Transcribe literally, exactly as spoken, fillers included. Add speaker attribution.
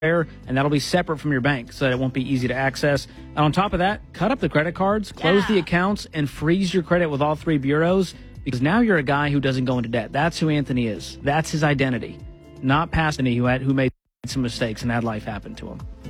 Speaker 1: there, and that'll be separate from your bank so that it won't be easy to access. And on top of that, cut up the credit cards, close
Speaker 2: Yeah.
Speaker 1: the accounts, and freeze your credit with all three bureaus, because now you're a guy who doesn't go into debt. That's who Anthony is. That's his identity, not past Anthony who had who made some mistakes and had life happen to him.